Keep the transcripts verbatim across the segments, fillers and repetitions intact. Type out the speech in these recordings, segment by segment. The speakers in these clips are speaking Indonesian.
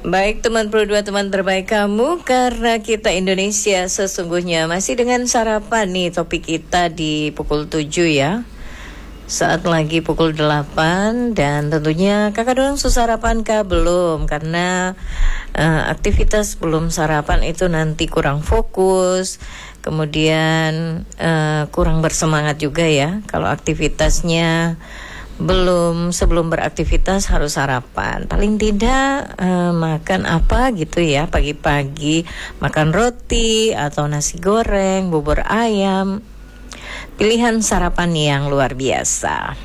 Baik teman Pro dua, teman terbaik kamu, karena kita Indonesia sesungguhnya masih dengan sarapan nih topik kita di pukul tujuh ya. Saat lagi pukul delapan dan tentunya kakak doang sarapan kah? Belum, karena uh, aktivitas belum sarapan itu nanti kurang fokus, kemudian uh, kurang bersemangat juga ya. Kalau aktivitasnya belum, sebelum beraktivitas harus sarapan. Paling tidak uh, makan apa gitu ya pagi-pagi, makan roti atau nasi goreng, bubur ayam. Pilihan sarapan yang luar biasa.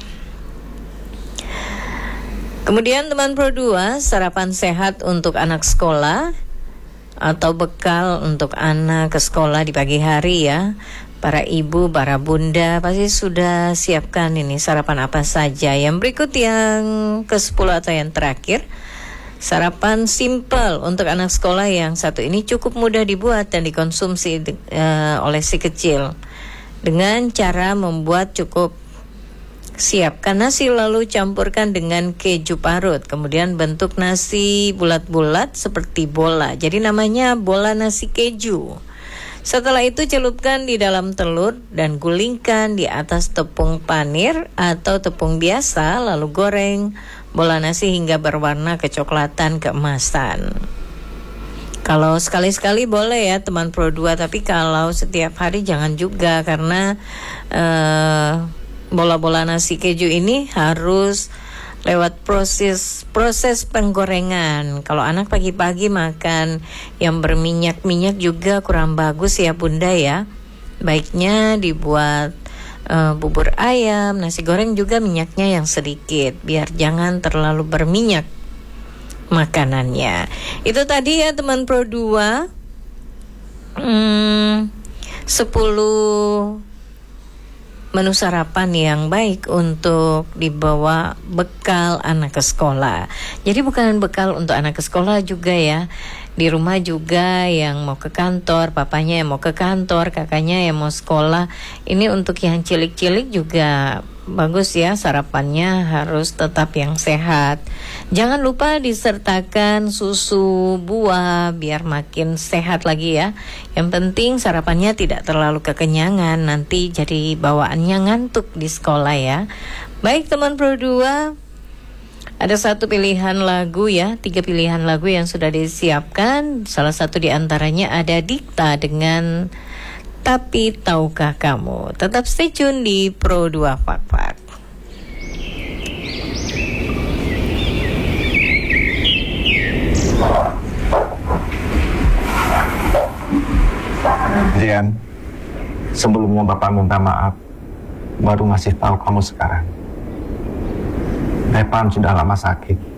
Kemudian teman Pro dua, sarapan sehat untuk anak sekolah atau bekal untuk anak ke sekolah di pagi hari ya. Para ibu, para bunda pasti sudah siapkan ini sarapan apa saja. Yang berikut yang ke sepuluh atau yang terakhir. Sarapan simple untuk anak sekolah yang satu ini cukup mudah dibuat dan dikonsumsi uh, oleh si kecil. Dengan cara membuat cukup siapkan nasi lalu campurkan dengan keju parut. Kemudian bentuk nasi bulat-bulat seperti bola. Jadi namanya bola nasi keju. Setelah itu celupkan di dalam telur dan gulingkan di atas tepung panir atau tepung biasa, lalu goreng bola nasi hingga berwarna kecoklatan keemasan. Kalau sekali-sekali boleh ya teman Pro dua, tapi kalau setiap hari jangan juga, karena uh, bola-bola nasi keju ini harus lewat proses proses penggorengan. Kalau anak pagi-pagi makan yang berminyak-minyak juga kurang bagus ya bunda ya. Baiknya dibuat uh, bubur ayam, nasi goreng juga minyaknya yang sedikit, biar jangan terlalu berminyak makanannya. Itu tadi ya teman Pro dua, hmm, sepuluh menu sarapan yang baik untuk dibawa bekal anak ke sekolah. Jadi bukan bekal untuk anak ke sekolah juga ya. Di rumah juga yang mau ke kantor, papanya yang mau ke kantor, kakaknya yang mau sekolah. Ini untuk yang cilik-cilik juga bagus ya, sarapannya harus tetap yang sehat. Jangan lupa disertakan susu buah biar makin sehat lagi ya. Yang penting sarapannya tidak terlalu kekenyangan, nanti jadi bawaannya ngantuk di sekolah ya. Baik teman Pro dua, ada satu pilihan lagu ya, tiga pilihan lagu yang sudah disiapkan. Salah satu di antaranya ada Dikta dengan Tapi Tahukah Kamu. Tetap stay tune di Pro dua Fak-Fak. Jian, sebelumnya Bapak minta maaf, baru ngasih tahu kamu sekarang. Depan sudah lama sakit.